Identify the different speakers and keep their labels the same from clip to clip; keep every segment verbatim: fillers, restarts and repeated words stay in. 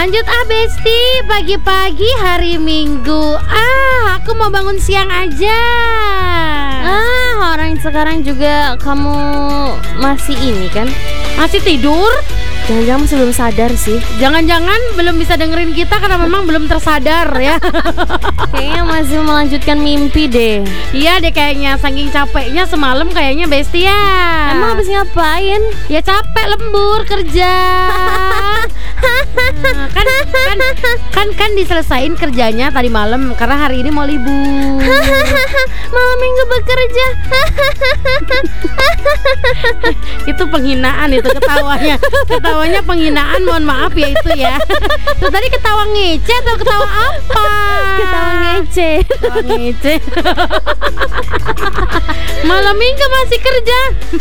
Speaker 1: Lanjut ah Besti, pagi-pagi hari Minggu. Ah, aku mau bangun siang aja.
Speaker 2: Ah, orang sekarang juga kamu masih ini kan?
Speaker 1: Masih tidur?
Speaker 2: Jangan-jangan masih belum sadar sih.
Speaker 1: Jangan-jangan belum bisa dengerin kita karena memang belum tersadar ya.
Speaker 2: Kayaknya masih melanjutkan mimpi deh.
Speaker 1: Iya deh kayaknya, saking capeknya semalam kayaknya Besti ya.
Speaker 2: Emang habis ngapain?
Speaker 1: Ya capek lembur kerja. Nah, kan kan kan kan diselesain kerjanya tadi malam karena hari ini mau libur.
Speaker 2: Malam minggu bekerja.
Speaker 1: Itu penghinaan itu ketawanya. Ketawanya penghinaan, mohon maaf ya itu ya. Tuh tadi ketawa ngece atau ketawa apa?
Speaker 2: Ketawa ngece.
Speaker 1: Ketawa ngece. Malam minggu masih kerja.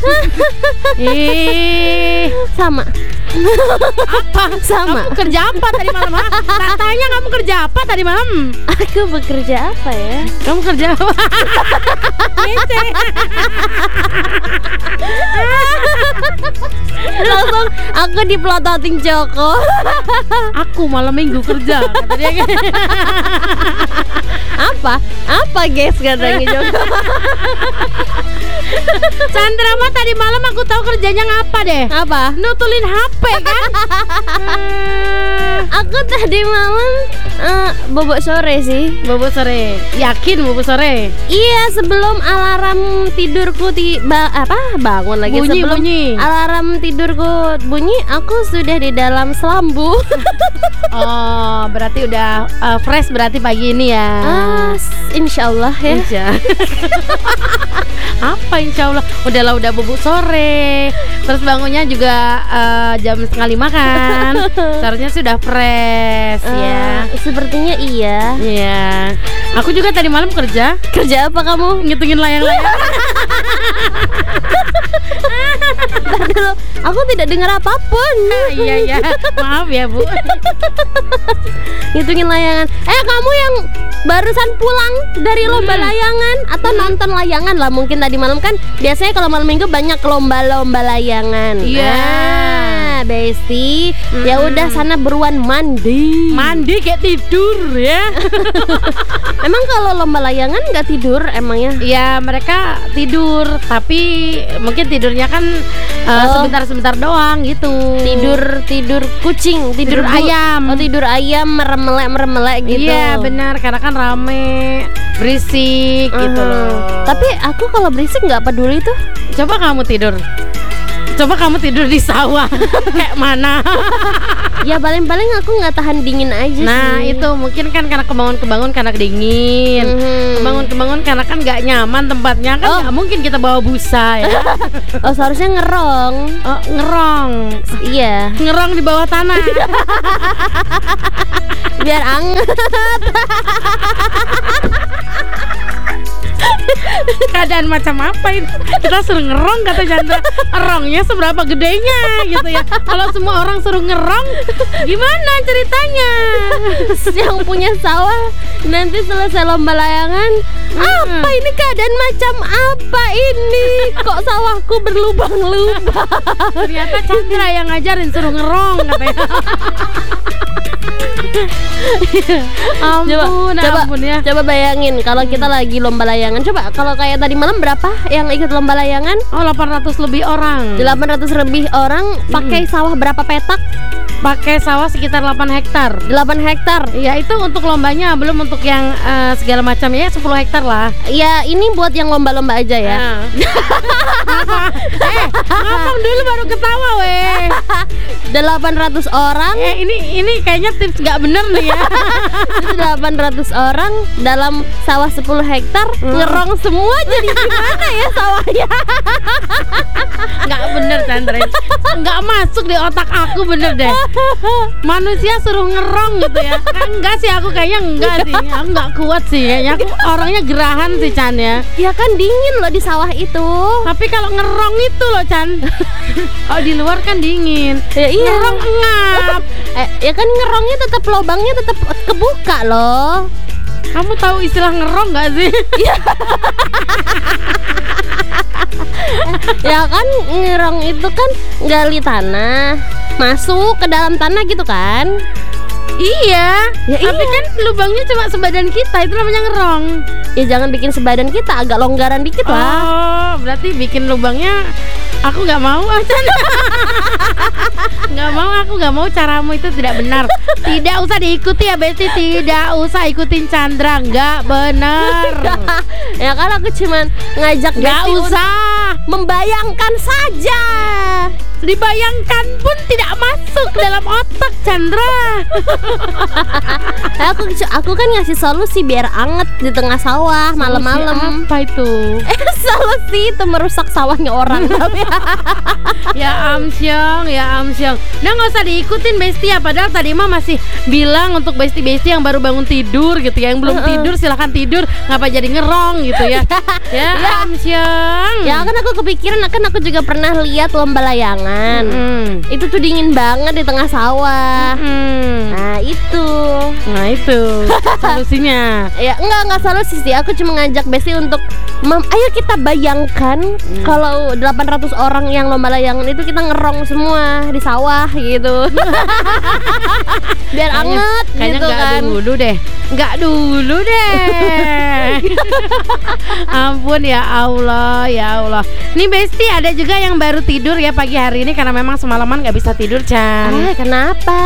Speaker 1: Ih,
Speaker 2: sama.
Speaker 1: apa?
Speaker 2: Sama.
Speaker 1: Kamu kerja apa tadi malam? Ha? Tak tanya kamu kerja apa tadi malam?
Speaker 2: Aku bekerja apa ya?
Speaker 1: Kamu kerja apa? Ngece.
Speaker 2: Langsung aku dipelototin Joko.
Speaker 1: Aku malam minggu kerja kata dia.
Speaker 2: Apa? Apa guys katanya Joko?
Speaker 1: Chandra mah tadi malam aku tahu kerjanya ngapa deh?
Speaker 2: Apa?
Speaker 1: Nutulin H P kan?
Speaker 2: Aku tadi malam uh, bobok sore sih.
Speaker 1: Bobo sore. Yakin bobo sore?
Speaker 2: Iya, sebelum alarm tidurku ti ba apa bangun lagi
Speaker 1: Bunyi,
Speaker 2: sebelum
Speaker 1: bunyi.
Speaker 2: alarm tidurku bunyi, aku sudah di dalam selambu.
Speaker 1: Oh, berarti udah uh, fresh berarti pagi ini ya.
Speaker 2: Ah, insya Allah ya.
Speaker 1: Insya. Apa insya Allah? Udahlah udah bubuk sore. Terus bangunnya juga uh, jam setengah lima kan. Seharusnya sudah fresh
Speaker 2: Uh,
Speaker 1: ya.
Speaker 2: Sepertinya iya.
Speaker 1: Iya. Aku juga tadi malam kerja.
Speaker 2: Kerja apa kamu?
Speaker 1: Ngitungin layang-layang.
Speaker 2: Bentar dulu, aku tidak dengar apapun.
Speaker 1: Iya iya. Maaf ya Bu.
Speaker 2: Ngitungin layangan. Eh, kamu yang barusan pulang dari lomba
Speaker 1: Hmm.
Speaker 2: layangan atau nonton layangan lah mungkin tadi malam kan biasanya kalau malam minggu banyak lomba-lomba layangan.
Speaker 1: Iya.
Speaker 2: Ah, Besti, ya
Speaker 1: Hmm.
Speaker 2: udah sana beruan mandi.
Speaker 1: Mandi kayak tidur ya.
Speaker 2: Emang kalau lomba layangan nggak tidur emangnya?
Speaker 1: Ya mereka tidur, tapi mungkin tidurnya kan uh,
Speaker 2: Oh.
Speaker 1: sebentar-sebentar doang gitu.
Speaker 2: Tidur tidur kucing, tidur,
Speaker 1: Tidur
Speaker 2: bu-
Speaker 1: ayam.
Speaker 2: Oh, tidur ayam meremelek meremelek gitu.
Speaker 1: Iya benar, karena kan rame, berisik gitu
Speaker 2: Mhm.
Speaker 1: loh.
Speaker 2: Tapi aku kalau berisik nggak peduli tuh.
Speaker 1: coba kamu tidur. Coba kamu tidur di sawah. Kayak mana?
Speaker 2: Ya paling-paling aku nggak tahan dingin aja
Speaker 1: Nah
Speaker 2: sih.
Speaker 1: itu mungkin kan karena kebangun-kebangun karena dingin.
Speaker 2: Mhm.
Speaker 1: Kebangun-kebangun karena kan nggak nyaman tempatnya kan,
Speaker 2: Oh.
Speaker 1: nggak mungkin kita bawa busa ya.
Speaker 2: Oh, seharusnya ngerong.
Speaker 1: Oh, ngerong,
Speaker 2: Iya,
Speaker 1: ngerong di bawah tanah.
Speaker 2: biar anget.
Speaker 1: Keadaan macam apa itu? Kita suruh ngerong kata Chandra. Ngerongnya seberapa gedenya gitu ya. Kalau semua orang suruh ngerong, gimana ceritanya?
Speaker 2: Yang punya sawah nanti selesai lomba layangan, apa ini keadaan macam apa ini? Kok sawahku berlubang-lubang?
Speaker 1: Ternyata Chandra yang ngajarin suruh ngerong katanya. Ampun,
Speaker 2: Coba, coba,
Speaker 1: ampun ya.
Speaker 2: coba bayangin kalau kita lagi lomba layangan. Coba kalau kayak tadi malam berapa yang ikut lomba layangan?
Speaker 1: Oh, delapan ratus lebih orang.
Speaker 2: delapan ratus lebih orang pakai sawah berapa petak?
Speaker 1: Pakai sawah sekitar delapan hektar.
Speaker 2: delapan hektar.
Speaker 1: Ya itu untuk lombanya, belum untuk yang eh, segala macam ya, sepuluh hektar lah.
Speaker 2: Ya ini buat yang lomba-lomba aja ya.
Speaker 1: Nah. Apa? Eh, ngomong dulu baru ketawa weh.
Speaker 2: delapan ratus orang.
Speaker 1: Eh ini ini kayaknya tips nggak bener nih ya.
Speaker 2: Itu delapan ratus orang dalam sawah sepuluh hektar ngerong semua, jadi gimana ya sawahnya?
Speaker 1: Nggak bener Chandra. Nggak masuk di otak aku bener deh. Manusia suruh ngerong gitu ya. Kan enggak sih, aku kayaknya enggak sih. Aku nggak kuat sih kayaknya. Aku orangnya gerahan sih Chan ya.
Speaker 2: Ya kan dingin loh di sawah itu.
Speaker 1: Tapi kalau ngerong itu loh Chan. Oh di luar kan dingin.
Speaker 2: Ya iya.
Speaker 1: Ngerong ngap.
Speaker 2: Eh, ya kan ngerongnya tetap lubangnya tetap kebuka loh.
Speaker 1: Kamu tahu istilah ngerong nggak sih?
Speaker 2: Ya kan ngerong itu kan gali tanah, masuk ke dalam tanah gitu kan.
Speaker 1: Iya.
Speaker 2: Ya
Speaker 1: Tapi
Speaker 2: iya.
Speaker 1: kan lubangnya cuma sebadan kita, itu namanya ngerong.
Speaker 2: Ya jangan bikin sebadan kita, agak longgaran dikit lah.
Speaker 1: Oh, berarti bikin lubangnya aku nggak mau aja. Nggak mau, aku nggak mau, caramu itu tidak benar. Tidak usah diikuti ya Besti, tidak usah ikutin Chandra, nggak benar.
Speaker 2: Ya kan aku cuman ngajak
Speaker 1: Nggak
Speaker 2: Besti untuk
Speaker 1: usah.
Speaker 2: membayangkan saja.
Speaker 1: Dibayangkan pun tidak masuk dalam otak Chandra.
Speaker 2: aku aku kan ngasih solusi biar anget di tengah sawah malam-malam.
Speaker 1: Apa itu?
Speaker 2: Eh, solusi itu merusak sawahnya orang.
Speaker 1: Ya Amsyong, ya Amsyong. Nah nggak usah diikutin Besti ya. Padahal tadi mah masih bilang untuk Besti-Besti yang baru bangun tidur gitu ya. Yang belum
Speaker 2: Uh-uh.
Speaker 1: tidur silahkan tidur. Ngapa jadi ngerong gitu ya? Ya Amsyong.
Speaker 2: Ya kan aku kepikiran, kan aku juga pernah lihat lomba layangan.
Speaker 1: Hmm.
Speaker 2: Itu tuh dingin banget di tengah sawah.
Speaker 1: Hmm.
Speaker 2: Nah itu.
Speaker 1: Nah itu solusinya.
Speaker 2: Ya enggak enggak solusi sih. Aku cuma ngajak Besti untuk mem- ayo kita bayangkan kalau delapan ratus orang yang lomba layangan itu kita ngerong semua di sawah gitu. Biar anget
Speaker 1: Kayaknya
Speaker 2: gitu
Speaker 1: nggak
Speaker 2: kan.
Speaker 1: dulu deh. Nggak dulu deh. Ampun ya Allah, ya Allah. Nih Besti ada juga yang baru tidur ya pagi hari ini karena memang semalaman nggak bisa tidur Chan.
Speaker 2: Eh kenapa?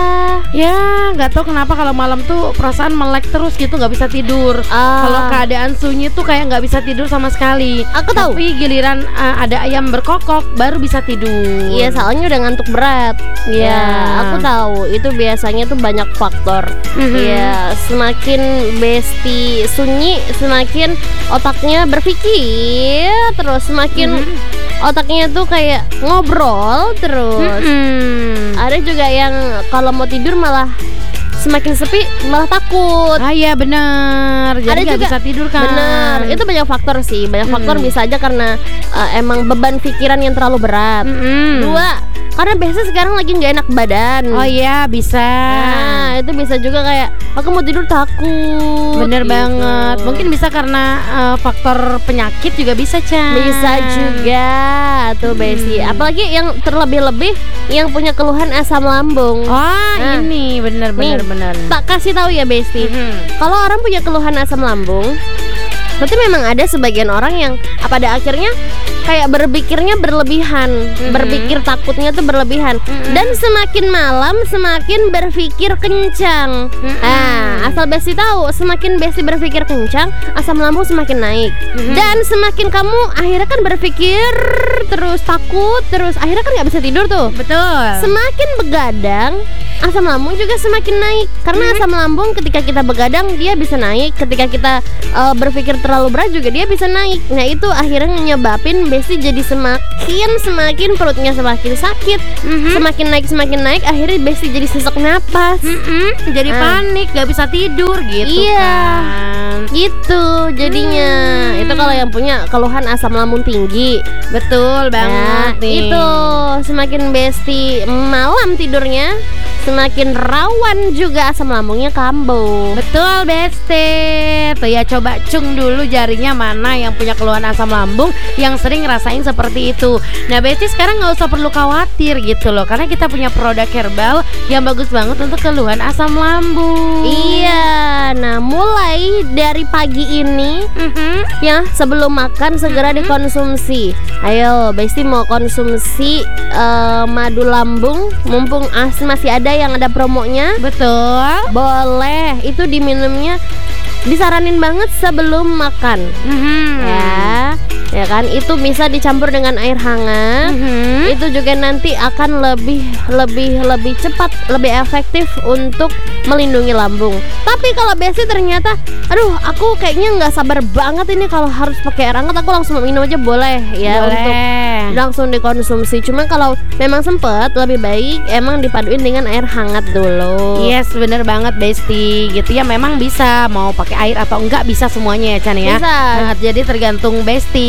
Speaker 1: Ya nggak tahu kenapa kalau malam tuh perasaan melek terus gitu, nggak bisa tidur.
Speaker 2: Ah.
Speaker 1: Kalau keadaan sunyi tuh kayak nggak bisa tidur sama sekali.
Speaker 2: Aku tahu.
Speaker 1: Tapi giliran uh, ada ayam berkokok baru bisa tidur.
Speaker 2: Iya, soalnya udah ngantuk berat.
Speaker 1: Iya.
Speaker 2: Ya, aku tahu itu biasanya tuh banyak faktor.
Speaker 1: Mhm.
Speaker 2: Ya, semakin Besti sunyi, semakin otaknya berpikir terus, semakin
Speaker 1: Mhm.
Speaker 2: otaknya tuh kayak ngobrol terus.
Speaker 1: Mhm.
Speaker 2: Ada juga yang kalau mau tidur malah semakin sepi malah takut.
Speaker 1: Ah iya benar. Jadi
Speaker 2: Ada
Speaker 1: nggak
Speaker 2: juga-
Speaker 1: bisa tidur kan.
Speaker 2: Bener, itu banyak faktor sih. Banyak faktor,
Speaker 1: Mm.
Speaker 2: bisa aja karena uh, emang beban pikiran yang terlalu berat.
Speaker 1: Mm-mm.
Speaker 2: Dua, karena biasanya sekarang lagi nggak enak badan.
Speaker 1: Oh iya bisa.
Speaker 2: Nah, itu bisa juga kayak aku mau tidur takut.
Speaker 1: Bener
Speaker 2: gitu.
Speaker 1: banget. Mungkin bisa karena uh, faktor penyakit juga bisa Chan.
Speaker 2: Bisa juga tuh Besti.
Speaker 1: Hmm.
Speaker 2: Apalagi yang terlebih-lebih yang punya keluhan asam lambung.
Speaker 1: Oh
Speaker 2: Nah.
Speaker 1: ini bener bener
Speaker 2: Nih,
Speaker 1: bener.
Speaker 2: Tak kasih tahu ya Besti.
Speaker 1: Mhm.
Speaker 2: Kalau orang punya keluhan asam lambung, berarti memang ada sebagian orang yang pada akhirnya kayak berpikirnya berlebihan,
Speaker 1: Mhm.
Speaker 2: berpikir takutnya tuh berlebihan,
Speaker 1: Mhm.
Speaker 2: dan semakin malam semakin berpikir kencang.
Speaker 1: Mhm.
Speaker 2: Nah, asal Besti tahu, semakin Besti berpikir kencang, asam lambung semakin naik.
Speaker 1: Mhm.
Speaker 2: Dan semakin kamu akhirnya kan berpikir terus, takut terus, akhirnya kan nggak bisa tidur tuh.
Speaker 1: Betul.
Speaker 2: Semakin begadang, asam lambung juga semakin naik. Karena
Speaker 1: Mhm.
Speaker 2: asam lambung ketika kita begadang dia bisa naik, ketika kita uh, berpikir terlalu berat juga dia bisa naik. Nah itu akhirnya nyebabin Besti jadi semakin semakin perutnya semakin sakit,
Speaker 1: Mhm.
Speaker 2: semakin naik semakin naik. Akhirnya Besti jadi sesak napas.
Speaker 1: Mm-mm. Jadi
Speaker 2: Ah.
Speaker 1: panik, gak bisa tidur gitu
Speaker 2: Iya.
Speaker 1: kan.
Speaker 2: Gitu jadinya.
Speaker 1: Hmm.
Speaker 2: Itu kalau yang punya keluhan asam lambung tinggi.
Speaker 1: Betul
Speaker 2: Nah,
Speaker 1: banget nih.
Speaker 2: itu semakin Besti malam tidurnya, semakin rawan juga asam lambungnya kambuh.
Speaker 1: Betul Besti. Tuh ya coba cung dulu jarinya mana yang punya keluhan asam lambung yang sering ngerasain seperti itu. Nah Besti sekarang nggak usah perlu khawatir gitu loh, karena kita punya produk herbal yang bagus banget untuk keluhan asam lambung.
Speaker 2: Iya, nah mulai dari pagi ini
Speaker 1: Mhm.
Speaker 2: ya sebelum makan segera dikonsumsi. Ayo Besti mau konsumsi eh, madu lambung, mumpung as masih ada yang ada promonya.
Speaker 1: Betul.
Speaker 2: Boleh, itu diminumnya disaranin banget sebelum makan.
Speaker 1: Mhm.
Speaker 2: Ya, ya kan, itu bisa dicampur dengan air hangat.
Speaker 1: Mhm.
Speaker 2: Itu juga nanti akan lebih lebih lebih cepat, lebih efektif untuk melindungi lambung. Tapi kalau Besti ternyata, aduh, aku kayaknya nggak sabar banget ini kalau harus pakai air hangat, aku langsung minum aja boleh ya,
Speaker 1: Boleh.
Speaker 2: untuk langsung dikonsumsi. Cuma kalau memang sempet, lebih baik emang dipaduin dengan air hangat dulu.
Speaker 1: Yes, bener banget Besti. Gitu ya, memang bisa mau pakai air atau enggak bisa semuanya ya Chan ya.
Speaker 2: Bisa.
Speaker 1: Nah, jadi tergantung Besti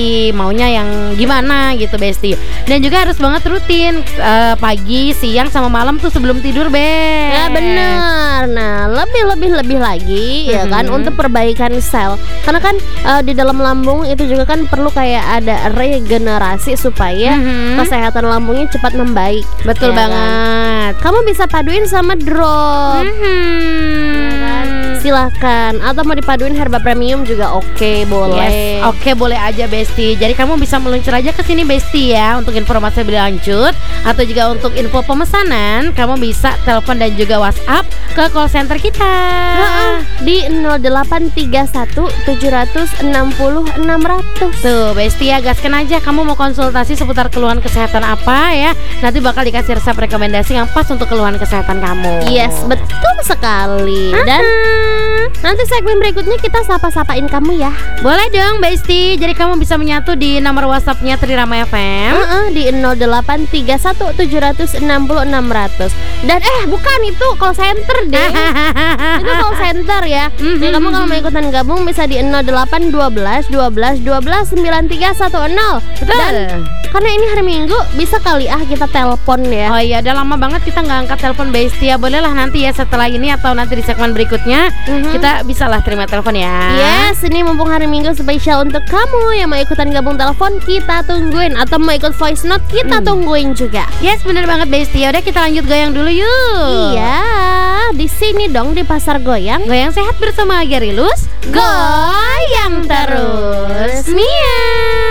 Speaker 1: Besti, maunya yang gimana gitu Besti. Dan juga harus banget rutin uh, pagi, siang sama malam tuh sebelum tidur, Bes.
Speaker 2: Ya benar. Nah, lebih-lebih-lebih lagi ya kan
Speaker 1: Mhm.
Speaker 2: untuk perbaikan sel. Karena kan uh, di dalam lambung itu juga kan perlu kayak ada regenerasi supaya
Speaker 1: Mhm.
Speaker 2: kesehatan lambungnya cepat membaik.
Speaker 1: Betul
Speaker 2: ya kan?
Speaker 1: banget.
Speaker 2: Kamu bisa paduin sama drop.
Speaker 1: Mhm.
Speaker 2: Ya kan? Silahkan. Atau mau dipaduin herba premium juga oke, boleh.
Speaker 1: Yes, oke boleh aja Besti. Jadi kamu bisa meluncur aja ke sini Besti ya untuk informasi lebih lanjut atau juga untuk info pemesanan kamu bisa telepon dan juga WhatsApp ke call center kita.
Speaker 2: Heeh, di nol delapan tiga satu tujuh enam nol enam nol nol.
Speaker 1: Tuh Besti ya, gaskan aja kamu mau konsultasi seputar keluhan kesehatan apa ya. Nanti bakal dikasih resep rekomendasi yang pas untuk keluhan kesehatan kamu.
Speaker 2: Yes, betul sekali. Dan nanti segmen berikutnya kita sapa-sapain kamu ya.
Speaker 1: Boleh dong Besti. Jadi kamu bisa menyatu di nomor WhatsAppnya Trirama F M.
Speaker 2: Heeh, di nol delapan tiga satu tujuh enam nol enam nol nol. Dan eh bukan, itu call center deh. Itu call center ya.
Speaker 1: Mhm.
Speaker 2: Ya kamu kalau mau ikutan gabung bisa di nol delapan satu dua satu dua dua sembilan tiga satu nol.
Speaker 1: Betul.
Speaker 2: Dan karena ini hari Minggu bisa kali ah kita telepon ya.
Speaker 1: Oh iya, udah lama banget kita nggak angkat telepon Besti ya. Bolehlah nanti ya setelah ini atau nanti di segmen berikutnya
Speaker 2: Mhm.
Speaker 1: kita bisalah terima telepon ya.
Speaker 2: Yes, ini mumpung hari Minggu spesial untuk kamu yang mau ikutan gabung telepon, kita tungguin. Atau mau ikut voice note, kita
Speaker 1: Hmm.
Speaker 2: tungguin juga.
Speaker 1: Yes, bener banget Besti. Udah kita lanjut goyang dulu yuk.
Speaker 2: Iya, di sini dong di Pasar Goyang.
Speaker 1: Goyang sehat bersama Gerilus.
Speaker 2: Goyang terus.
Speaker 1: Mia.